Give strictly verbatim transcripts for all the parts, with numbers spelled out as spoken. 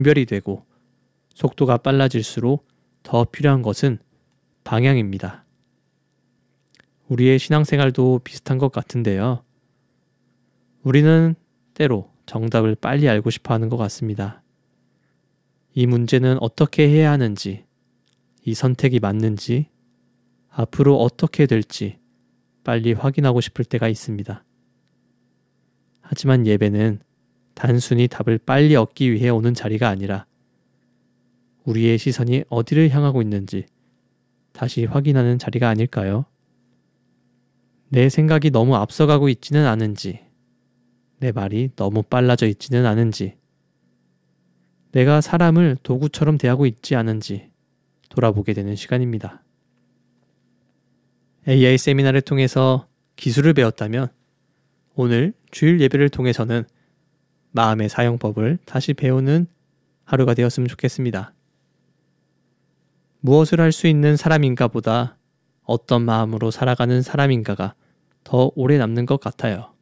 분별이 되고 속도가 빨라질수록 더 필요한 것은 방향입니다. 우리의 신앙생활도 비슷한 것 같은데요. 우리는 때로 정답을 빨리 알고 싶어 하는 것 같습니다. 이 문제는 어떻게 해야 하는지, 이 선택이 맞는지, 앞으로 어떻게 될지 빨리 확인하고 싶을 때가 있습니다. 하지만 예배는 단순히 답을 빨리 얻기 위해 오는 자리가 아니라 우리의 시선이 어디를 향하고 있는지 다시 확인하는 자리가 아닐까요? 내 생각이 너무 앞서가고 있지는 않은지, 내 말이 너무 빨라져 있지는 않은지, 내가 사람을 도구처럼 대하고 있지 않은지 돌아보게 되는 시간입니다. 에이아이 세미나를 통해서 기술을 배웠다면 오늘 주일 예배를 통해서는 마음의 사용법을 다시 배우는 하루가 되었으면 좋겠습니다. 무엇을 할 수 있는 사람인가 보다 어떤 마음으로 살아가는 사람인가가 더 오래 남는 것 같아요.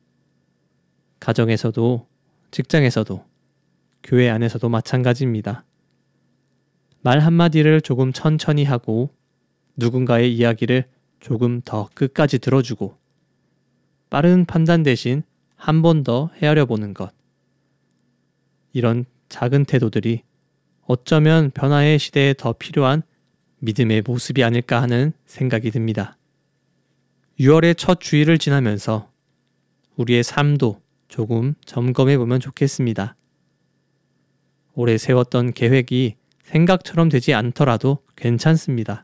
가정에서도 직장에서도 교회 안에서도 마찬가지입니다. 말 한마디를 조금 천천히 하고 누군가의 이야기를 조금 더 끝까지 들어주고 빠른 판단 대신 한 번 더 헤아려 보는 것. 이런 작은 태도들이 어쩌면 변화의 시대에 더 필요한 믿음의 모습이 아닐까 하는 생각이 듭니다. 유월의 첫 주일을 지나면서 우리의 삶도 조금 점검해 보면 좋겠습니다. 올해 세웠던 계획이 생각처럼 되지 않더라도 괜찮습니다.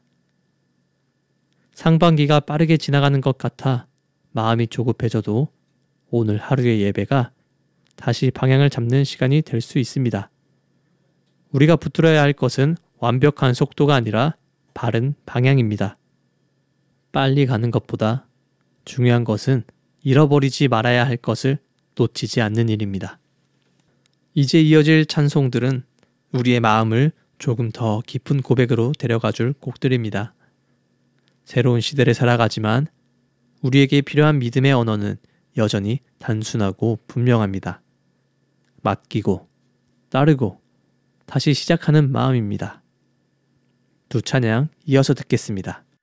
상반기가 빠르게 지나가는 것 같아 마음이 조급해져도 오늘 하루의 예배가 다시 방향을 잡는 시간이 될 수 있습니다. 우리가 붙들어야 할 것은 완벽한 속도가 아니라 바른 방향입니다. 빨리 가는 것보다 중요한 것은 잃어버리지 말아야 할 것을 놓치지 않는 일입니다. 이제 이어질 찬송들은 우리의 마음을 조금 더 깊은 고백으로 데려가줄 곡들입니다. 새로운 시대를 살아가지만 우리에게 필요한 믿음의 언어는 여전히 단순하고 분명합니다. 맡기고 따르고 다시 시작하는 마음입니다. 두 찬양 이어서 듣겠습니다.